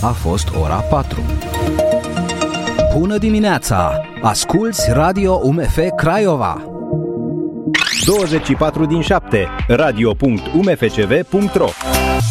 a fost ora 4. Bună dimineața! Asculți Radio UMF Craiova! 24/7 radio.umfcv.ro